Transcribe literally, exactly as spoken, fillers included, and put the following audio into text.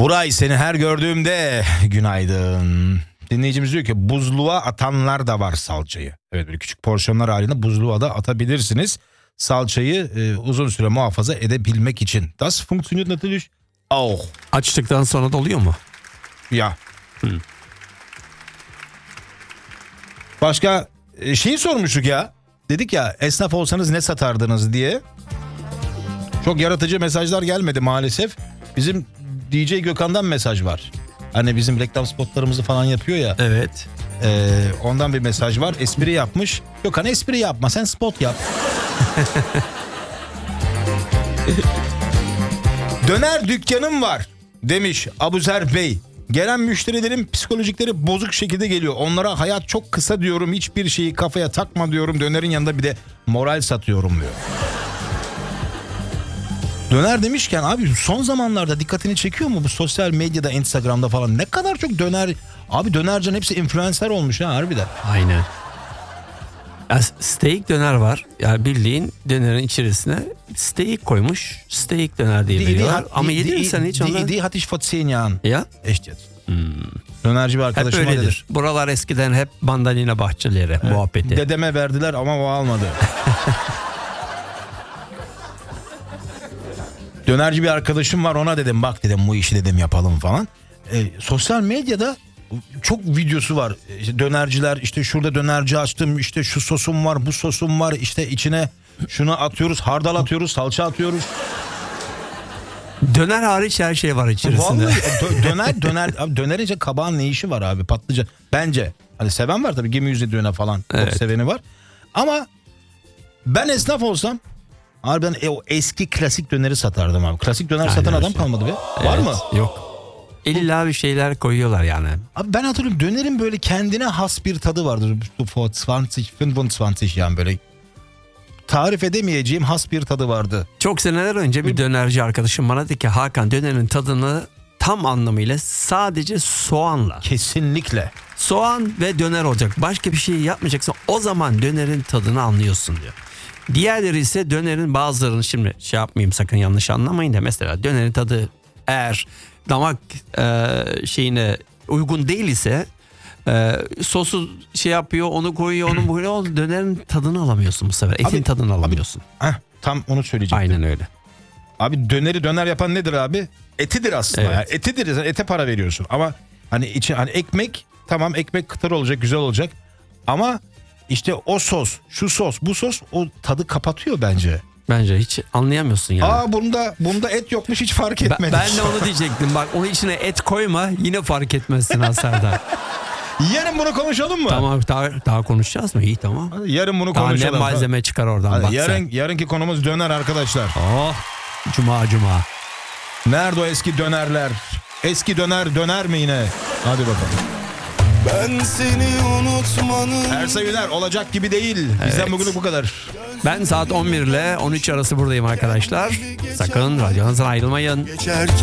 Buray, seni her gördüğümde günaydın. Dinleyicimiz diyor ki buzluğa atanlar da var salçayı. Evet, böyle küçük porsiyonlar halinde buzluğa da atabilirsiniz. Salçayı e, uzun süre muhafaza edebilmek için. Das funktioniert natürlich auch. Açtıktan sonra doluyor mu? Ya. Hmm. Başka e, şeyi sormuştuk ya. Dedik ya, esnaf olsanız ne satardınız diye. Çok yaratıcı mesajlar gelmedi maalesef. Bizim D J Gökhan'dan mesaj var. Hani bizim reklam spotlarımızı falan yapıyor ya. Evet. E, ondan bir mesaj var. Espri yapmış. Gökhan, espri yapma, sen spot yap. Döner dükkanım var demiş Abuzer Bey. Gelen müşterilerin psikolojikleri bozuk şekilde geliyor. Onlara hayat çok kısa diyorum, hiçbir şeyi kafaya takma diyorum. Dönerin yanında bir de moral satıyorum diyor. Döner demişken abi, son zamanlarda dikkatini çekiyor mu bu sosyal medyada, Instagram'da falan ne kadar çok döner. Abi dönercinin hepsi influencer olmuş ha, harbiden. Aynen. Ya steak döner var. Ya bildiğin dönerin içerisine steak koymuş. Steak döner diye veriyorlar. Ama yedin mi sen hiç onları? Die hatte ich vor zehn Jahren. Ya? Echt jetzt. Hmm. Dönerci bir Hep arkadaşım var öyledir. dedi. Buralar eskiden hep mandalina bahçeleri, evet, muhabbeti. Dedeme verdiler ama o almadı. Dönerci bir arkadaşım var, ona dedim bak dedim bu işi dedim yapalım falan. E, sosyal medyada çok videosu var. İşte dönerciler, işte şurada dönerci açtım, işte şu sosum var, bu sosum var, işte içine şunu atıyoruz, hardal atıyoruz, salça atıyoruz. Döner hariç her şey var içerisinde. Vallahi dö- döner döner abi, dönerince kabağın ne işi var abi, patlıcan. Bence hani seven var tabii, gemi yüzü döner falan, evet, çok seveni var. Ama ben esnaf olsam harbiden e, o eski klasik döneri satardım abi. Klasik döner Aynen satan adam şey. kalmadı be. Evet, var mı? Yok. İlla bir şeyler koyuyorlar yani. Abi ben hatırlıyorum, dönerin böyle kendine has bir tadı vardır. Vor yirmi yirmi yani böyle tarif edemeyeceğim has bir tadı vardı. Çok seneler önce bir dönerci arkadaşım bana dedi ki Hakan, dönerin tadını tam anlamıyla sadece soğanla. Kesinlikle. Soğan ve döner olacak. Başka bir şey yapmayacaksın. O zaman dönerin tadını anlıyorsun diyor. Diğerleri ise dönerin bazılarını, şimdi şey yapmayayım sakın yanlış anlamayın da, mesela dönerin tadı eğer damak e, şeyine uygun değil ise e, sosu şey yapıyor, onu koyuyor, onu koyuyor, dönerin tadını alamıyorsun bu sefer. Etin Abi, tadını alamıyorsun. Abi, heh, tam onu söyleyecektim. Aynen öyle. Abi döneri döner yapan nedir abi? Etidir aslında. Evet. Yani etidir. Sen ete para veriyorsun. Ama hani içi hani ekmek, tamam ekmek kıtır olacak, güzel olacak. Ama işte o sos, şu sos, bu sos o tadı kapatıyor bence. Bence hiç anlayamıyorsun yani. Aa bunda bunda et yokmuş, hiç fark Ben, etmedik. ben de onu diyecektim. Bak, onun içine et koyma, yine fark etmezsin Hasar'da. Yarın bunu konuşalım mı? Tamam, daha, daha konuşacağız mı? İyi, tamam. Hadi yarın bunu Daha ne konuşalım. malzeme çıkar oradan, Hadi bak yarın, sen. yarınki konumuz döner arkadaşlar. Oh, cuma cuma. Nerede o eski dönerler? Eski döner döner mi yine? Hadi bakalım. Ben seni unutmanın. Ersay Üner, olacak gibi değil. Bizden Evet. bugünlük bu kadar. Ben saat on bir ile on üç arası buradayım arkadaşlar. Sakın radyonuzdan ayrılmayın. Geçerken